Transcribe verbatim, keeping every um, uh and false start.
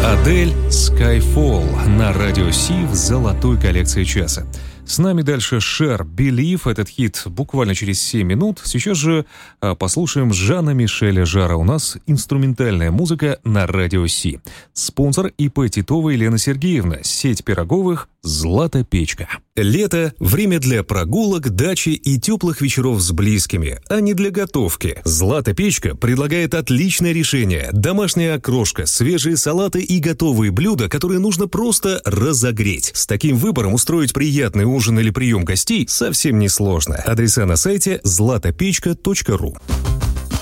Адель «Skyfall» на радио Си в золотой коллекции часа. С нами дальше Cher «Believe». Этот хит буквально через семь минут. Сейчас же а, послушаем Жана-Мишеля Жарра. У нас инструментальная музыка на радио Си. Спонсор ИП Титова Елена Сергеевна. Сеть пироговых «Злата печка». Лето – время для прогулок, дачи и теплых вечеров с близкими, а не для готовки. «Злата печка» предлагает отличное решение. Домашняя окрошка, свежие салаты и готовые блюда, которые нужно просто разогреть. С таким выбором устроить приятный ужин или прием гостей совсем несложно. Адреса на сайте злата печка точка ру.